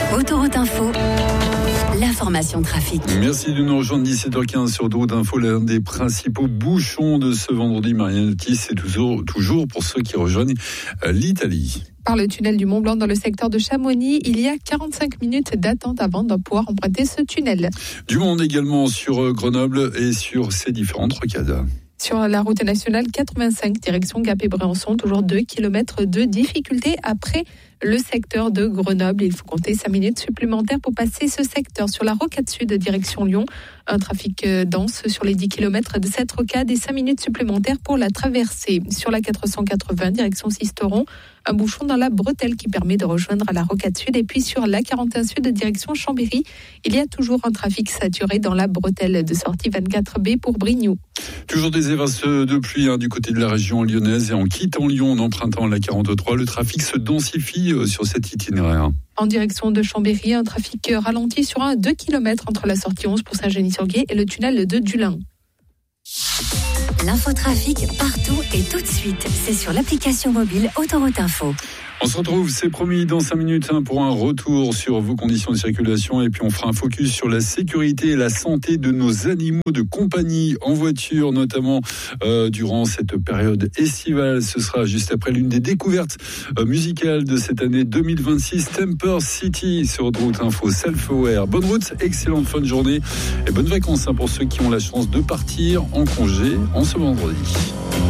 Autoroute Info, l'information trafic. Merci de nous rejoindre 17h15 sur Autoroute Info. L'un des principaux bouchons de ce vendredi, Marianne Otis, c'est toujours pour ceux qui rejoignent l'Italie. Par le tunnel du Mont Blanc dans le secteur de Chamonix, il y a 45 minutes d'attente avant de pouvoir emprunter ce tunnel. Du monde également sur Grenoble et sur ses différentes rocades. Sur la route nationale 85, direction Gap et Briançon, toujours 2 km de difficulté après le secteur de Grenoble. Il faut compter 5 minutes supplémentaires pour passer ce secteur. Sur la rocade sud, direction Lyon, un trafic dense sur les 10 km de cette rocade et 5 minutes supplémentaires pour la traversée. Sur la 480, direction Sisteron, un bouchon dans la bretelle qui permet de rejoindre la rocade sud. Et puis sur la 41 sud, direction Chambéry, il y a toujours un trafic saturé dans la bretelle de sortie 24B pour Brignoud. Toujours des évinces de pluie du côté de la région lyonnaise, et en quittant Lyon, en empruntant la 43, le trafic se densifie sur cet itinéraire. En direction de Chambéry, un trafic ralenti sur un 2 km entre la sortie 11 pour Saint-Genis-sur-Guiers et le tunnel de Dulin. L'infotrafic partout et tout de suite, c'est sur l'application mobile Autoroute Info. On se retrouve, c'est promis, dans 5 minutes pour un retour sur vos conditions de circulation, et puis on fera un focus sur la sécurité et la santé de nos animaux de compagnie en voiture, notamment durant cette période estivale. Ce sera juste après l'une des découvertes musicales de cette année 2026, Temper City sur Autoroute Info, Self-Aware. Bonne route, excellente fin de journée et bonnes vacances pour ceux qui ont la chance de partir en congé en ce vendredi.